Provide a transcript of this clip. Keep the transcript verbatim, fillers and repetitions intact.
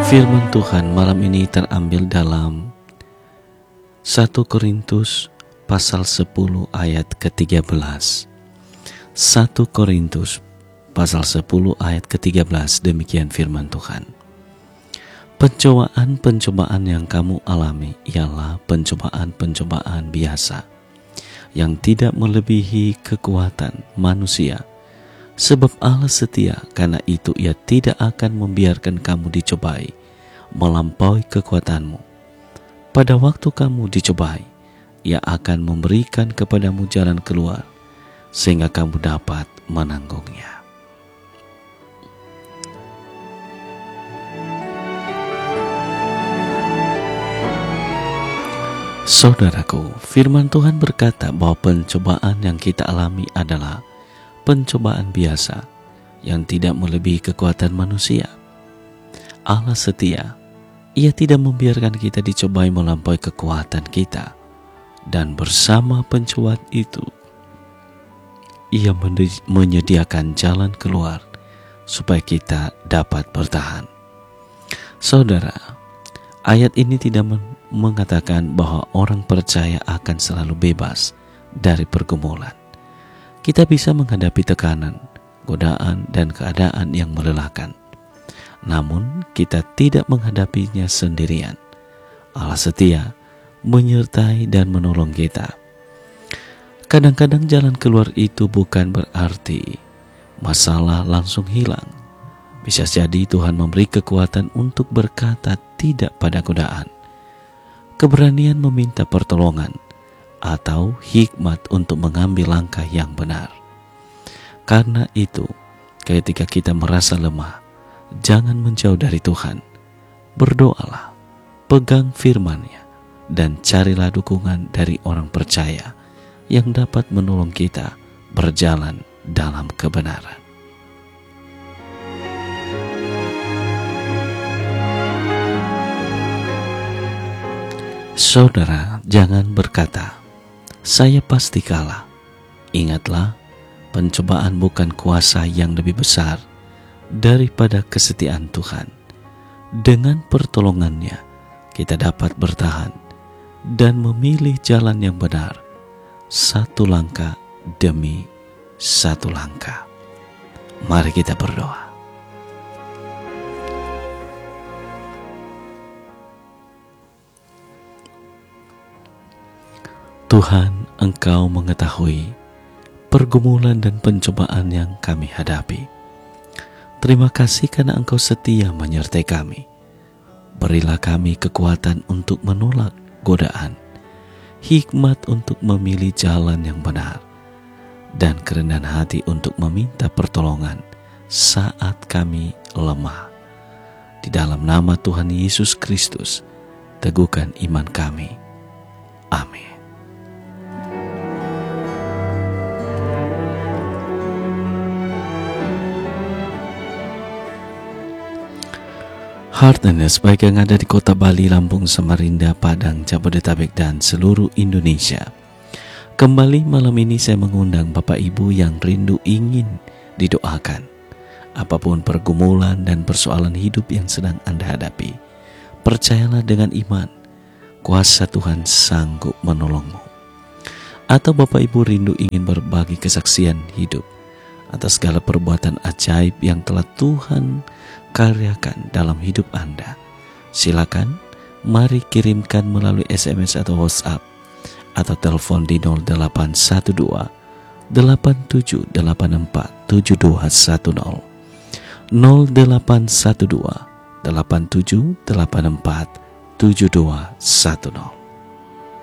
Firman Tuhan malam ini terambil dalam satu Korintus pasal sepuluh ayat ke tiga belas. satu Korintus pasal sepuluh ayat ke tiga belas, demikian firman Tuhan. Pencobaan-pencobaan yang kamu alami ialah pencobaan-pencobaan biasa yang tidak melebihi kekuatan manusia. Sebab Allah setia, karena itu Ia tidak akan membiarkan kamu dicobai melampaui kekuatanmu. Pada waktu kamu dicobai, Ia akan memberikan kepadamu jalan keluar, sehingga kamu dapat menanggungnya. Saudaraku, firman Tuhan berkata bahwa pencobaan yang kita alami adalah pencobaan biasa yang tidak melebihi kekuatan manusia. Allah setia, Ia tidak membiarkan kita dicobai melampaui kekuatan kita, dan bersama pencobaan itu Ia menyediakan jalan keluar supaya kita dapat bertahan. Saudara, ayat ini tidak mengatakan bahwa orang percaya akan selalu bebas dari pergumulan. Kita bisa menghadapi tekanan, godaan, dan keadaan yang melelahkan. Namun, kita tidak menghadapinya sendirian. Allah setia, menyertai dan menolong kita. Kadang-kadang jalan keluar itu bukan berarti masalah langsung hilang. Bisa jadi Tuhan memberi kekuatan untuk berkata tidak pada godaan, keberanian meminta pertolongan, atau hikmat untuk mengambil langkah yang benar. Karena itu, ketika kita merasa lemah, jangan menjauh dari Tuhan. Berdoalah, pegang firman-Nya, dan carilah dukungan dari orang percaya yang dapat menolong kita berjalan dalam kebenaran. Saudara, jangan berkata, "Saya pasti kalah." Ingatlah, pencobaan bukan kuasa yang lebih besar daripada kesetiaan Tuhan. Dengan pertolongannya, kita dapat bertahan dan memilih jalan yang benar, satu langkah demi satu langkah. Mari kita berdoa. Tuhan, Engkau mengetahui pergumulan dan pencobaan yang kami hadapi. Terima kasih karena Engkau setia menyertai kami. Berilah kami kekuatan untuk menolak godaan, hikmat untuk memilih jalan yang benar, dan kerendahan hati untuk meminta pertolongan saat kami lemah. Di dalam nama Tuhan Yesus Kristus, teguhkan iman kami. Amin. Heart and Nest, baik yang ada di kota Bali, Lampung, Samarinda, Padang, Jabodetabek, dan seluruh Indonesia. Kembali malam ini saya mengundang Bapak Ibu yang rindu ingin didoakan. Apapun pergumulan dan persoalan hidup yang sedang Anda hadapi, percayalah dengan iman, kuasa Tuhan sanggup menolongmu. Atau Bapak Ibu rindu ingin berbagi kesaksian hidup atas segala perbuatan ajaib yang telah Tuhan karyakan dalam hidup Anda, silakan mari kirimkan melalui S M S atau WhatsApp atau telepon di nol delapan satu dua delapan tujuh delapan empat tujuh dua satu nol nol delapan satu dua delapan tujuh delapan empat tujuh dua satu nol.